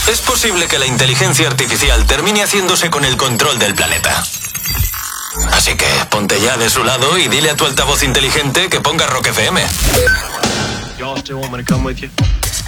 es posible que la inteligencia artificial termine haciéndose con el control del planeta. Así que ponte ya de su lado y dile a tu altavoz inteligente que ponga Rock FM.